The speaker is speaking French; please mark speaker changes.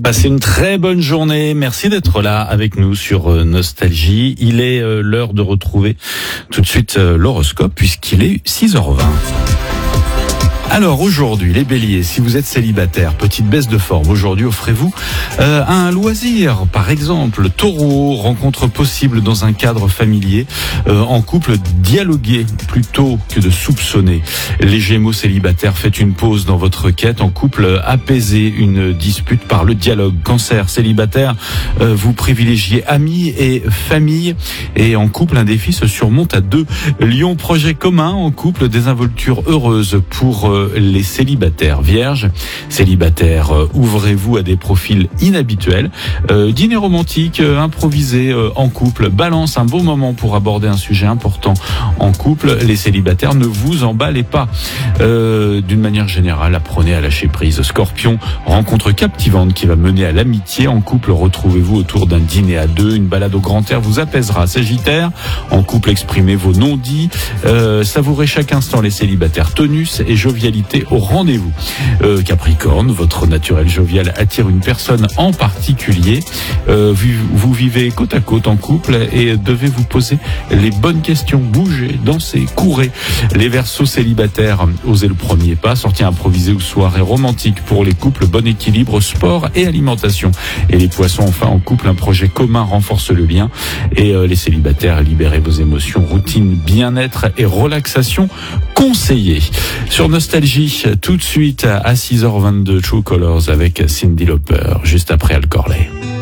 Speaker 1: Passez une très bonne journée. Merci d'être là avec nous sur Nostalgie. Il est l'heure de retrouver tout de suite l'horoscope puisqu'il est 6h20. Alors aujourd'hui, les béliers, si vous êtes célibataire, petite baisse de forme. Aujourd'hui, offrez-vous un loisir. Par exemple, taureau, rencontre possible dans un cadre familier. En couple, dialoguer plutôt que de soupçonner. Les gémeaux célibataires, faites une pause dans votre quête. En couple, apaisez une dispute par le dialogue. Cancer célibataire, vous privilégiez amis et famille. Et en couple, un défi se surmonte à deux. Lion, projet commun. En couple, désinvolture heureuse pour les célibataires. Vierge, célibataire, ouvrez-vous à des profils inhabituels. Dîner romantique, improvisé en couple. Balance, un bon moment pour aborder un sujet important en couple. Les célibataires, ne vous emballez pas. D'une manière générale, apprenez à lâcher prise. Scorpion, rencontre captivante qui va mener à l'amitié. En couple, retrouvez-vous autour d'un dîner à deux. Une balade au grand air vous apaisera. Sagittaire, en couple, exprimez vos non-dits. Savourez chaque instant les célibataires. Tonus et jovialité au rendez-vous. Capricorne, votre naturel jovial attire une personne en particulier. Vous vivez côte à côte en couple et devez vous poser les bonnes questions. Bougez, dansez, courez. Les Verseaux célibataires, osez le premier pas. Sortie improvisée ou soirée romantique pour les couples. Bon équilibre, sport et alimentation. Et les Poissons, enfin en couple, un projet commun renforce le lien. Et les célibataires, libérez vos émotions. Routine, bien-être et relaxation conseillée. Sur Nostalgie, tout de suite à 6h22, True Colors avec Cyndi Lauper, juste après Al Corley.